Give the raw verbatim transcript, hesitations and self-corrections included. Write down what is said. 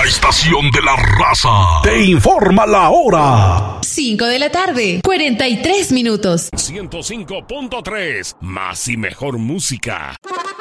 La estación de la raza te informa la hora. cinco de la tarde, cuarenta y tres minutos. ciento cinco punto tres, más y mejor música.